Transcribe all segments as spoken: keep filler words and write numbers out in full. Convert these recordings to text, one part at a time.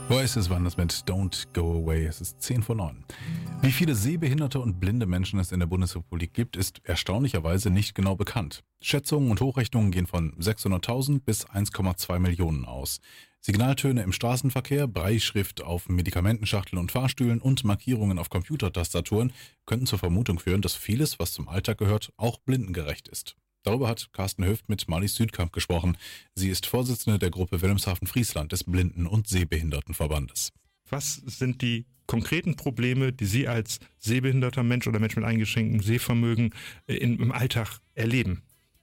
Oasis waren das mit Don't Go Away. Es ist zehn vor neun. Wie viele sehbehinderte und blinde Menschen es in der Bundesrepublik gibt, ist erstaunlicherweise nicht genau bekannt. Schätzungen und Hochrechnungen gehen von sechshunderttausend bis eins Komma zwei Millionen aus. Signaltöne im Straßenverkehr, Brailleschrift auf Medikamentenschachteln und Fahrstühlen und Markierungen auf Computertastaturen könnten zur Vermutung führen, dass vieles, was zum Alltag gehört, auch blindengerecht ist. Darüber hat Carsten Höft mit Marlies Südkamp gesprochen. Sie ist Vorsitzende der Gruppe Wilhelmshaven-Friesland des Blinden- und Sehbehindertenverbandes. Was sind die konkreten Probleme, die Sie als sehbehinderter Mensch oder Mensch mit eingeschränktem Sehvermögen in, im Alltag erleben?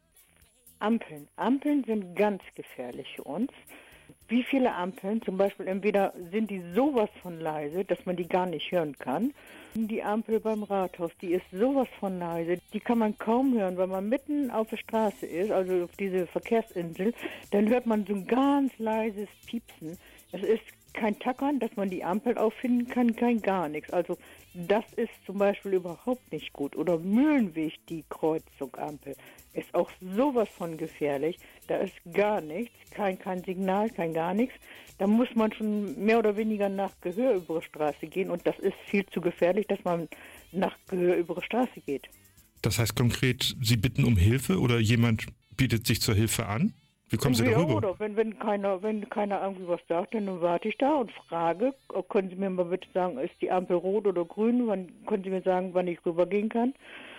Ampeln. Ampeln sind ganz gefährlich für uns. Wie viele Ampeln, zum Beispiel entweder sind die sowas von leise, dass man die gar nicht hören kann. Die Ampel beim Rathaus, die ist sowas von leise, die kann man kaum hören, weil man mitten auf der Straße ist, also auf diese Verkehrsinsel, dann hört man so ein ganz leises Piepsen. Es ist kein Tackern, dass man die Ampel auffinden kann, kein gar nichts. Also das ist zum Beispiel überhaupt nicht gut. Oder Mühlenweg, die Kreuzung Ampel, ist auch sowas von gefährlich. Da ist gar nichts, kein, kein Signal, kein gar nichts. Da muss man schon mehr oder weniger nach Gehör über die Straße gehen und das ist viel zu gefährlich, dass man nach Gehör über die Straße geht. Das heißt konkret, Sie bitten um Hilfe oder jemand bietet sich zur Hilfe an? Wie kommen Sie ja, darüber? Oder wenn, wenn, keiner, wenn keiner irgendwie was sagt, dann warte ich da und frage, können Sie mir mal bitte sagen, ist die Ampel rot oder grün? Wann, können Sie mir sagen, wann ich rübergehen kann?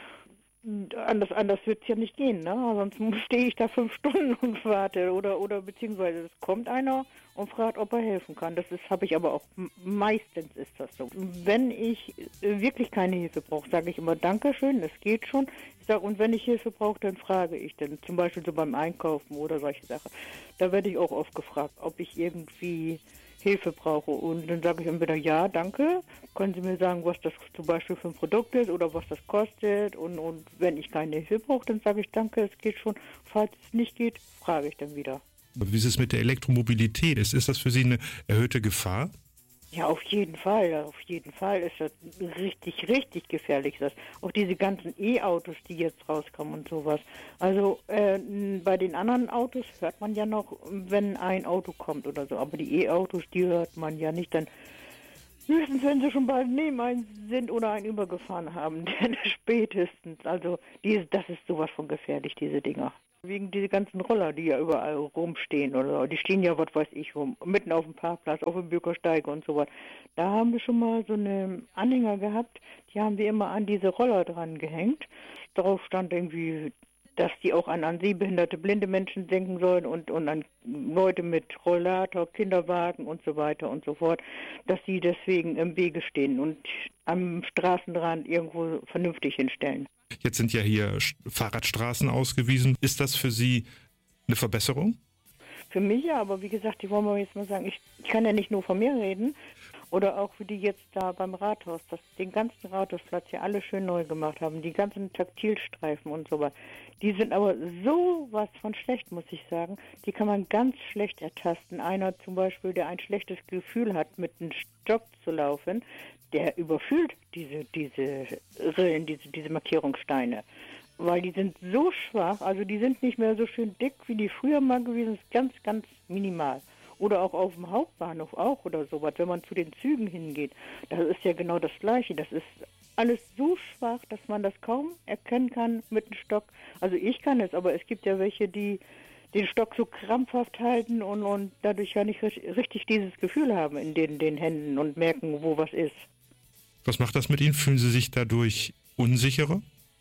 Anders, anders wird es ja nicht gehen, ne? Sonst stehe ich da fünf Stunden und warte. Oder, oder beziehungsweise es kommt einer und fragt, ob er helfen kann. Das habe ich aber auch, meistens ist das so. Wenn ich wirklich keine Hilfe brauche, sage ich immer Dankeschön, es geht schon. Ich sage, und wenn ich Hilfe brauche, dann frage ich dann. Zum Beispiel so beim Einkaufen oder solche Sachen. Da werde ich auch oft gefragt, ob ich irgendwie Hilfe brauche. Und dann sage ich entweder ja, danke. Können Sie mir sagen, was das zum Beispiel für ein Produkt ist oder was das kostet? Und, und wenn ich keine Hilfe brauche, dann sage ich danke, es geht schon. Falls es nicht geht, frage ich dann wieder. Wie ist es mit der Elektromobilität? Ist, ist das für Sie eine erhöhte Gefahr? Ja, auf jeden Fall. Auf jeden Fall ist das richtig, richtig gefährlich. Das. Auch diese ganzen E-Autos, die jetzt rauskommen und sowas. Also äh, bei den anderen Autos hört man ja noch, wenn ein Auto kommt oder so. Aber die E-Autos, die hört man ja nicht. Dann höchstens, wenn sie schon bald neben einen sind oder einen übergefahren haben. Denn spätestens. Also die, das ist sowas von gefährlich, diese Dinger. Wegen diese ganzen Roller, die ja überall rumstehen oder so. Die stehen ja, was weiß ich, rum, mitten auf dem Parkplatz, auf dem Bürgersteig und so was. Da haben wir schon mal so eine Anhänger gehabt, die haben wir immer an diese Roller dran gehängt. Darauf stand irgendwie, dass die auch an, an sehbehinderte, blinde Menschen denken sollen und, und an Leute mit Rollator, Kinderwagen und so weiter und so fort, dass sie deswegen im Wege stehen und am Straßenrand irgendwo vernünftig hinstellen. Jetzt sind ja hier Fahrradstraßen ausgewiesen. Ist das für Sie eine Verbesserung? Für mich ja, aber wie gesagt, ich wollte mal jetzt mal sagen, ich, ich kann ja nicht nur von mir reden. Oder auch wie die jetzt da beim Rathaus, das, den ganzen Rathausplatz hier alle schön neu gemacht haben, die ganzen Taktilstreifen und so was. Die sind aber sowas von schlecht, muss ich sagen. Die kann man ganz schlecht ertasten. Einer zum Beispiel, der ein schlechtes Gefühl hat, mit einem Stock zu laufen, der überfühlt diese, diese Rillen, diese, diese Markierungssteine. Weil die sind so schwach, also die sind nicht mehr so schön dick, wie die früher mal gewesen sind, ganz, ganz minimal. Oder auch auf dem Hauptbahnhof auch oder sowas, wenn man zu den Zügen hingeht. Das ist ja genau das Gleiche. Das ist alles so schwach, dass man das kaum erkennen kann mit dem Stock. Also ich kann es, aber es gibt ja welche, die den Stock so krampfhaft halten und, und dadurch ja nicht richtig dieses Gefühl haben in den, den Händen und merken, wo was ist. Was macht das mit Ihnen? Fühlen Sie sich dadurch unsicherer?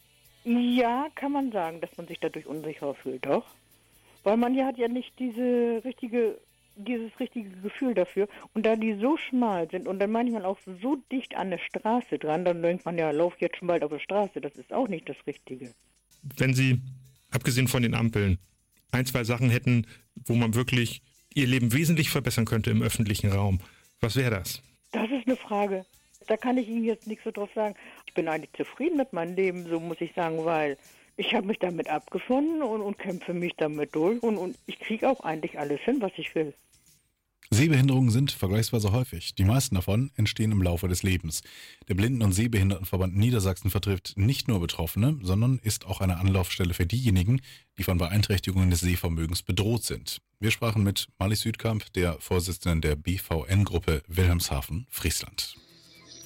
Ja, kann man sagen, dass man sich dadurch unsicherer fühlt, doch. Weil man ja hat ja nicht diese richtige, dieses richtige Gefühl dafür. Und da die so schmal sind und dann manchmal auch so dicht an der Straße dran, dann denkt man ja, lauf jetzt schon bald auf der Straße. Das ist auch nicht das Richtige. Wenn Sie, abgesehen von den Ampeln, ein, zwei Sachen hätten, wo man wirklich Ihr Leben wesentlich verbessern könnte im öffentlichen Raum, was wäre das? Das ist eine Frage. Da kann ich Ihnen jetzt nichts so drauf sagen. Ich bin eigentlich zufrieden mit meinem Leben, so muss ich sagen, weil ich habe mich damit abgefunden und, und kämpfe mich damit durch und, und ich kriege auch eigentlich alles hin, was ich will. Sehbehinderungen sind vergleichsweise häufig. Die meisten davon entstehen im Laufe des Lebens. Der Blinden- und Sehbehindertenverband Niedersachsen vertrifft nicht nur Betroffene, sondern ist auch eine Anlaufstelle für diejenigen, die von Beeinträchtigungen des Sehvermögens bedroht sind. Wir sprachen mit Marlies Südkamp, der Vorsitzenden der B V N-Gruppe Wilhelmshaven, Friesland.